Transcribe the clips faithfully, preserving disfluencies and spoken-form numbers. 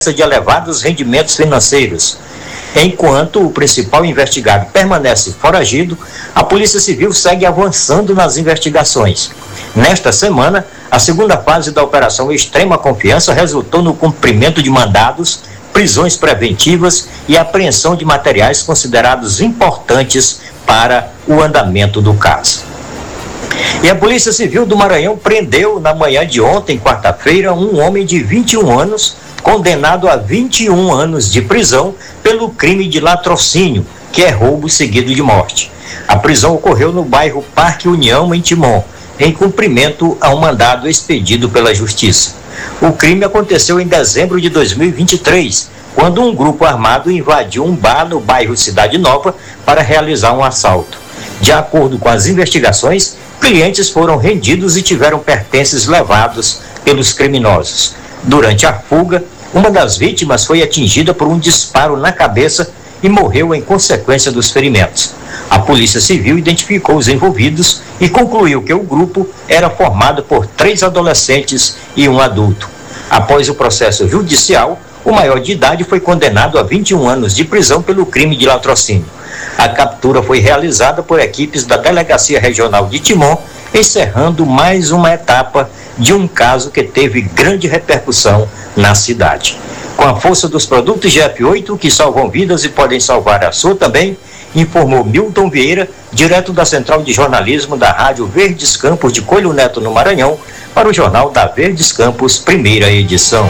de elevados rendimentos financeiros. Enquanto o principal investigado permanece foragido, a Polícia Civil segue avançando nas investigações. Nesta semana, a segunda fase da Operação Extrema Confiança resultou no cumprimento de mandados, prisões preventivas e apreensão de materiais considerados importantes para o andamento do caso. E a Polícia Civil do Maranhão prendeu na manhã de ontem, quarta-feira, um homem de vinte e um anos, condenado a vinte e um anos de prisão pelo crime de latrocínio, que é roubo seguido de morte. A prisão ocorreu no bairro Parque União, em Timon, em cumprimento a um mandado expedido pela Justiça. O crime aconteceu em dezembro de dois mil e vinte e três, quando um grupo armado invadiu um bar no bairro Cidade Nova para realizar um assalto. De acordo com as investigações, clientes foram rendidos e tiveram pertences levados pelos criminosos. Durante a fuga, uma das vítimas foi atingida por um disparo na cabeça e morreu em consequência dos ferimentos. A Polícia Civil identificou os envolvidos e concluiu que o grupo era formado por três adolescentes e um adulto. Após o processo judicial, o maior de idade foi condenado a vinte e um anos de prisão pelo crime de latrocínio. A captura foi realizada por equipes da Delegacia Regional de Timon, encerrando mais uma etapa de um caso que teve grande repercussão na cidade. Com a força dos produtos G F oito, que salvam vidas e podem salvar a sua também, informou Milton Vieira, direto da Central de Jornalismo da Rádio Verdes Campos de Coelho Neto, no Maranhão, para o Jornal da Verdes Campos, primeira edição.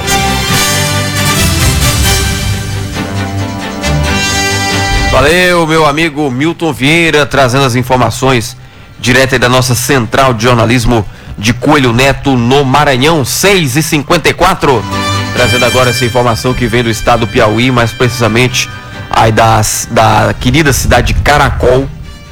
Valeu, meu amigo Milton Vieira, trazendo as informações direto aí da nossa Central de Jornalismo de Coelho Neto, no Maranhão. Seis e cinquenta e quatro, trazendo agora essa informação que vem do estado do Piauí, mais precisamente aí das, da querida cidade de Caracol,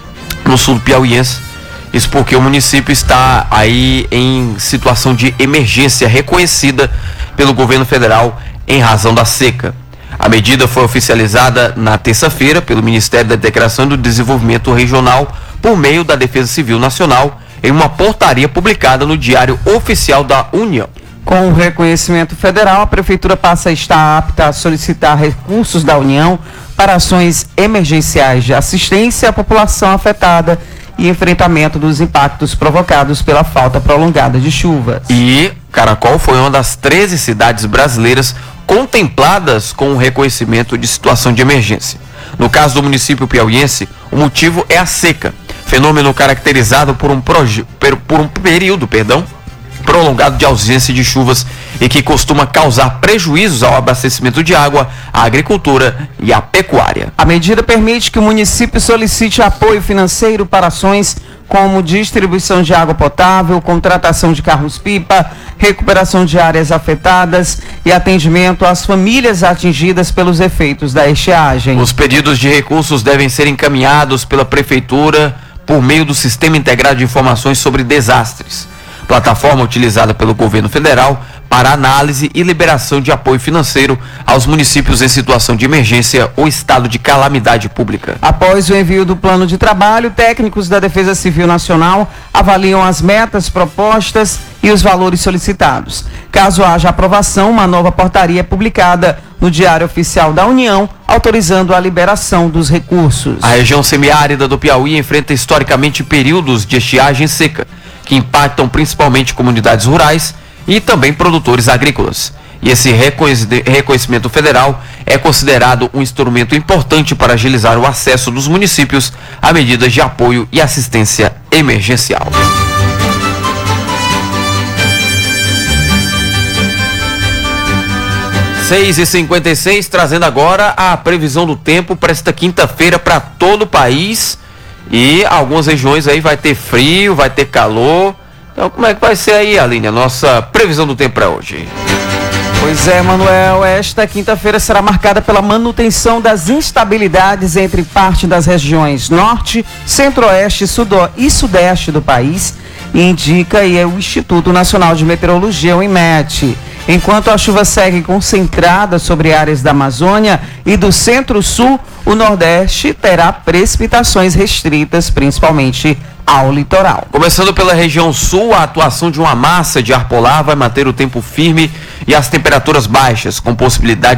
no sul do piauiense. Isso porque o município está aí em situação de emergência reconhecida pelo governo federal em razão da seca. A medida foi oficializada na terça-feira pelo Ministério da Integração e do Desenvolvimento Regional por meio da Defesa Civil Nacional em uma portaria publicada no Diário Oficial da União. Com o reconhecimento federal, a Prefeitura passa a estar apta a solicitar recursos da União para ações emergenciais de assistência à população afetada e enfrentamento dos impactos provocados pela falta prolongada de chuvas. E Caracol foi uma das treze cidades brasileiras contempladas com o reconhecimento de situação de emergência. No caso do município piauiense, o motivo é a seca, fenômeno caracterizado por um, proje- por um período perdão, prolongado de ausência de chuvas e que costuma causar prejuízos ao abastecimento de água, à agricultura e à pecuária. A medida permite que o município solicite apoio financeiro para ações como distribuição de água potável, contratação de carros-pipa, recuperação de áreas afetadas e atendimento às famílias atingidas pelos efeitos da estiagem. Os pedidos de recursos devem ser encaminhados pela Prefeitura por meio do Sistema Integrado de Informações sobre Desastres, plataforma utilizada pelo governo federal para análise e liberação de apoio financeiro aos municípios em situação de emergência ou estado de calamidade pública. Após o envio do plano de trabalho, técnicos da Defesa Civil Nacional avaliam as metas propostas e os valores solicitados. Caso haja aprovação, uma nova portaria é publicada no Diário Oficial da União, autorizando a liberação dos recursos. A região semiárida do Piauí enfrenta historicamente períodos de estiagem seca, que impactam principalmente comunidades rurais e também produtores agrícolas. E esse reconhecimento federal é considerado um instrumento importante para agilizar o acesso dos municípios a medidas de apoio e assistência emergencial. seis e cinquenta e seis, trazendo agora a previsão do tempo para esta quinta-feira para todo o país. E algumas regiões aí vai ter frio, vai ter calor. Então como é que vai ser aí, Aline, a nossa previsão do tempo para hoje? Pois é, Manuel, esta quinta-feira será marcada pela manutenção das instabilidades entre parte das regiões norte, centro-oeste e sudeste do país indica aí é o Instituto Nacional de Meteorologia, o INMET. Enquanto a chuva segue concentrada sobre áreas da Amazônia e do Centro-Sul, o Nordeste terá precipitações restritas, principalmente ao litoral. Começando pela região sul, a atuação de uma massa de ar polar vai manter o tempo firme e as temperaturas baixas, com possibilidade